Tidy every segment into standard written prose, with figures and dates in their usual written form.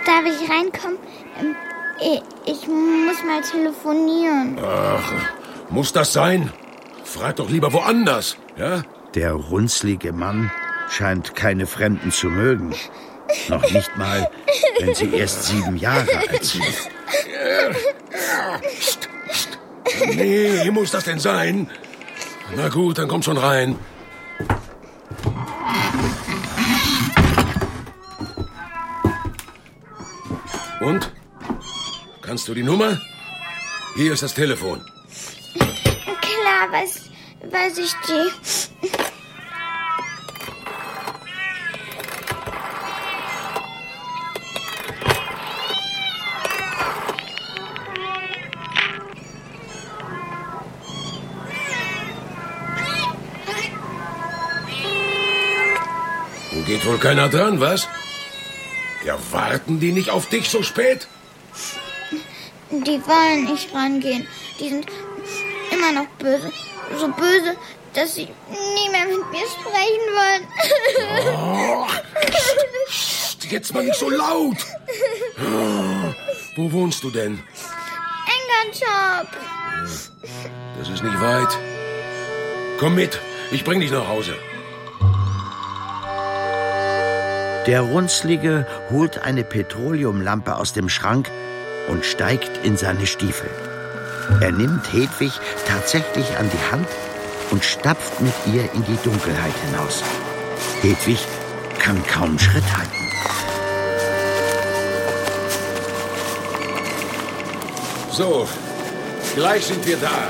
Darf ich reinkommen? Ich muss mal telefonieren. Ach, muss das sein? Frag doch lieber woanders, ja? Der runzlige Mann scheint keine Fremden zu mögen. Noch nicht mal, wenn sie erst 7 Jahre alt sind. Nee, muss das denn sein? Na gut, dann komm schon rein. Und? Kannst du die Nummer? Hier ist das Telefon. Klar, weiß ich die. Geht wohl keiner dran, was? Ja, warten die nicht auf dich so spät? Die wollen nicht rangehen. Die sind immer noch böse. So böse, dass sie nie mehr mit mir sprechen wollen. Oh, jetzt mal nicht so laut. Wo wohnst du denn? Engertorp. Das ist nicht weit. Komm mit, ich bring dich nach Hause. Der Runzlige holt eine Petroleumlampe aus dem Schrank und steigt in seine Stiefel. Er nimmt Hedwig tatsächlich an die Hand und stapft mit ihr in die Dunkelheit hinaus. Hedwig kann kaum Schritt halten. So, gleich sind wir da.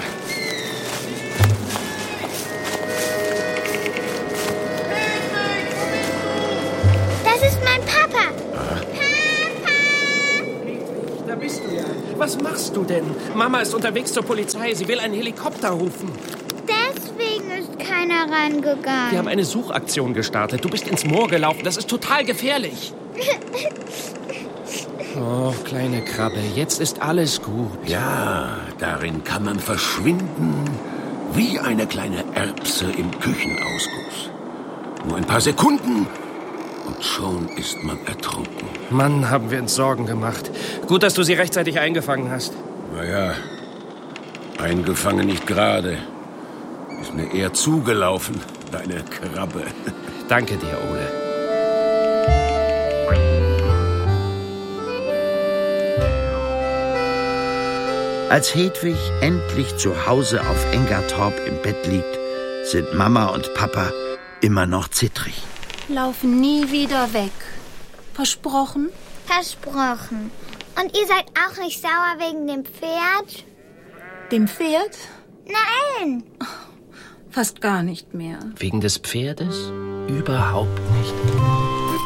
Was machst du denn? Mama ist unterwegs zur Polizei. Sie will einen Helikopter rufen. Deswegen ist keiner reingegangen. Wir haben eine Suchaktion gestartet. Du bist ins Moor gelaufen. Das ist total gefährlich. Oh, kleine Krabbe, jetzt ist alles gut. Ja, darin kann man verschwinden wie eine kleine Erbse im Küchenausguss. Nur ein paar Sekunden und schon ist man ertrunken. Mann, haben wir uns Sorgen gemacht. Gut, dass du sie rechtzeitig eingefangen hast. Naja, eingefangen nicht gerade. Ist mir eher zugelaufen, deine Krabbe. Danke dir, Ole. Als Hedwig endlich zu Hause auf Engertorp im Bett liegt, sind Mama und Papa immer noch zittrig. Laufen nie wieder weg. Versprochen? Versprochen. Und ihr seid auch nicht sauer wegen dem Pferd? Dem Pferd? Nein. Fast gar nicht mehr. Wegen des Pferdes? Überhaupt nicht.